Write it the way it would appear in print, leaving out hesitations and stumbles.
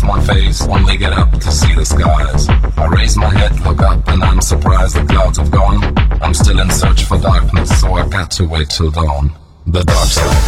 my face, only get up to see the skies. I raise my head, look up, and I'm surprised the clouds have gone. I'm still in search for darkness, so I got to wait till dawn. The dark side.